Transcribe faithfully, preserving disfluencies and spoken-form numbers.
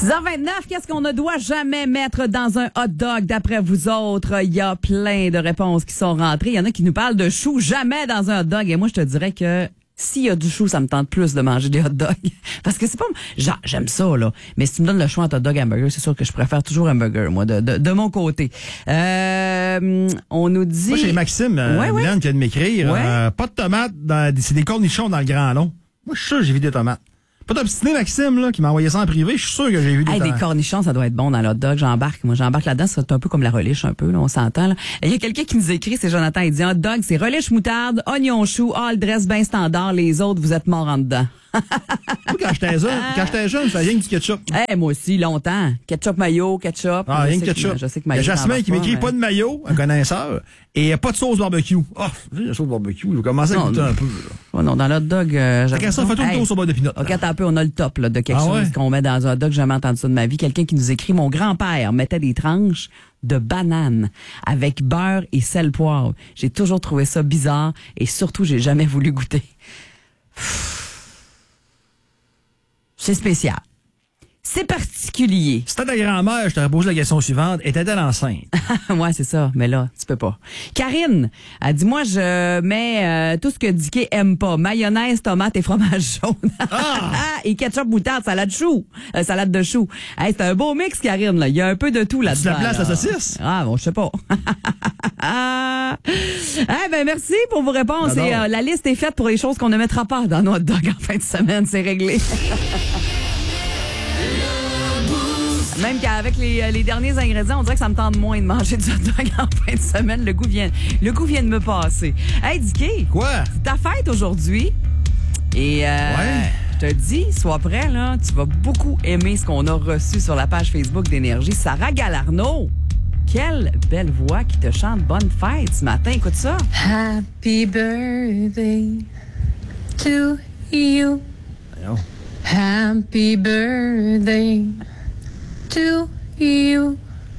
six heures vingt-neuf, qu'est-ce qu'on ne doit jamais mettre dans un hot dog d'après vous autres? Il y a plein de réponses qui sont rentrées. Il y en a qui nous parlent de choux, jamais dans un hot dog. Et moi, je te dirais que s'il y a du chou, ça me tente plus de manger des hot dogs. Parce que c'est pas... Genre, j'aime ça, là. Mais si tu me donnes le choix entre hot dog et hamburger, c'est sûr que je préfère toujours hamburger, moi, de, de, de mon côté. Euh, on nous dit... Moi, j'ai Maxime, euh, ouais, ouais. Milan, qui vient de m'écrire. Ouais. Euh, pas de tomates, dans, c'est des cornichons dans le grand long. Moi, je suis sûr que j'ai vu des tomates. Pas d'obstiné, Maxime, là, qui m'a envoyé ça en privé. Je suis sûr que j'ai vu des Hey, tomates. des cornichons, ça doit être bon dans le hot dog. J'embarque. Moi, j'embarque là-dedans. C'est un peu comme la relish, un peu, là. On s'entend, là. Il y a quelqu'un qui nous écrit, c'est Jonathan. Il dit, hot dog, c'est relish moutarde, oignon chou, all dress bien standard. Les autres, vous êtes morts en dedans. Moi, quand j'étais jeune, quand j'étais jeune, ça vient que du ketchup. Hey, moi aussi, longtemps. Ketchup mayo, ketchup. Ah, Je rien sais que ketchup. Je sais que Il y a mayo. Jasmin qui m'écrit mais... pas de mayo, un connaisseur, et pas de sauce barbecue. Ah, oh, la sauce barbecue, il va commencer à Non, goûter non. un peu. Oh non, dans le hot dog, euh, T'as qu'à ça, fais tout le hey. tour sur beurre de pinot. OK, attends un peu, on a le top là, de quelque Ah chose ouais? qu'on met dans un hot dog. J'ai jamais entendu ça de ma vie. Quelqu'un qui nous écrit, mon grand-père mettait des tranches de bananes avec beurre et sel poivre. J'ai toujours trouvé ça bizarre et surtout, j'ai jamais voulu goûter. C'est spécial. C'est particulier. C'était ta grand-mère, je t'aurais posé la question suivante. Était-elle enceinte? Ouais, c'est ça. Mais là, tu peux pas. Karine, elle dit, moi, je mets euh, tout ce que Dicky aime pas. Mayonnaise, tomate et fromage jaune. Ah! Et ketchup, moutarde, salade chou. Euh, salade de chou. Hey, c'est un beau mix, Karine, là. Il y a un peu de tout là-dedans. Tu la place là. la saucisse? Ah, bon, je sais pas. Eh ben, merci pour vos réponses. J'adore. Et, euh, la liste est faite pour les choses qu'on ne mettra pas dans nos hot dogs en fin de semaine. C'est réglé. Même qu'avec les, les derniers ingrédients, on dirait que ça me tente moins de manger du hot dog en fin de semaine. Le goût vient, le goût vient de me passer. Hey, Dicky! Quoi? C'est ta fête aujourd'hui. Et euh, Ouais. je te dis, sois prêt, là. Tu vas beaucoup aimer ce qu'on a reçu sur la page Facebook d'Énergie. Sarah Galarno. Quelle belle voix qui te chante bonne fête ce matin. Écoute ça. Happy birthday to you. Voyons. Happy birthday to you.